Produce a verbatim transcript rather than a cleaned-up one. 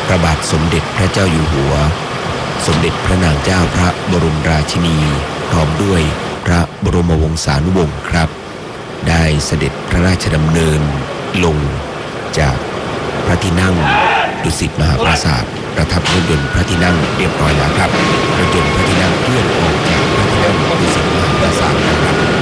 พระบาทสมเด็จพระเจ้าอยู่หัวสมเด็จพระนางเจ้าพระบรมราชินีพร้อมด้วยพระบรมวงศานุวงศ์ครับได้เสด็จพระราชดำเนินลงจากพระที่นั่งดุสิตมหาปราสาทประทับรถยนต์พระที่นั่งเรียบร้อยแล้วครับรถยนต์พระที่นั่งเคลื่อนออกจากพระที่นั่งดุสิตมหาปราสาทนะครับ